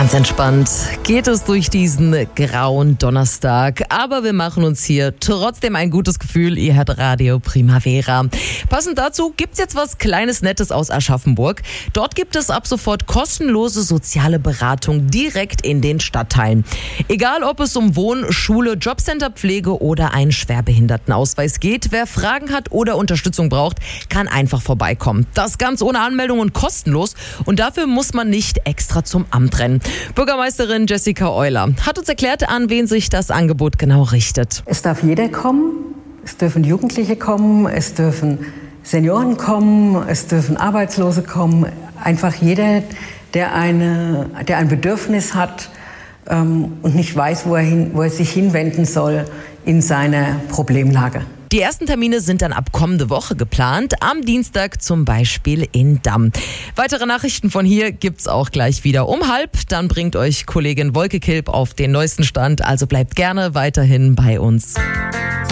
Ganz entspannt geht es durch diesen grauen Donnerstag, aber wir machen uns hier trotzdem ein gutes Gefühl. Ihr hört Radio Primavera. Passend dazu gibt's jetzt was Kleines Nettes aus Aschaffenburg. Dort gibt es ab sofort kostenlose soziale Beratung direkt in den Stadtteilen. Egal ob es um Wohn-, Schule, Jobcenter, Pflege oder einen Schwerbehindertenausweis geht, wer Fragen hat oder Unterstützung braucht, kann einfach vorbeikommen. Das ganz ohne Anmeldung und kostenlos, und dafür muss man nicht extra zum Amt rennen. Bürgermeisterin Jessica Euler hat uns erklärt, an wen sich das Angebot genau richtet. Es darf jeder kommen, es dürfen Jugendliche kommen, es dürfen Senioren kommen, es dürfen Arbeitslose kommen. Einfach jeder, der ein Bedürfnis hat und nicht weiß, wo er sich hinwenden soll in seiner Problemlage. Die ersten Termine sind dann ab kommende Woche geplant, am Dienstag zum Beispiel in Damm. Weitere Nachrichten von hier gibt's auch gleich wieder um 12:30. Dann bringt euch Kollegin Wolke Kilp auf den neuesten Stand, also bleibt gerne weiterhin bei uns.